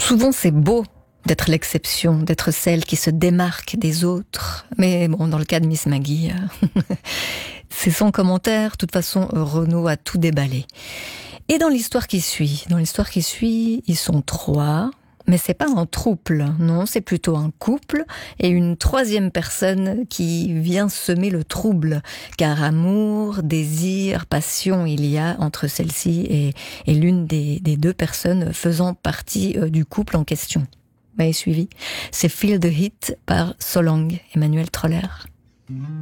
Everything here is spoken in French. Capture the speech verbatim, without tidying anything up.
Souvent, c'est beau d'être l'exception, d'être celle qui se démarque des autres. Mais bon, dans le cas de Miss Maggie, c'est son commentaire. De toute façon, Renaud a tout déballé. Et dans l'histoire qui suit, dans l'histoire qui suit, ils sont trois, mais c'est pas un trouble, non, c'est plutôt un couple et une troisième personne qui vient semer le trouble, car amour, désir, passion, il y a entre celle-ci et, et l'une des, des deux personnes faisant partie du couple en question. Vous m'avez suivi ? C'est Feel the Heat par So Long, Emmanuel Troller.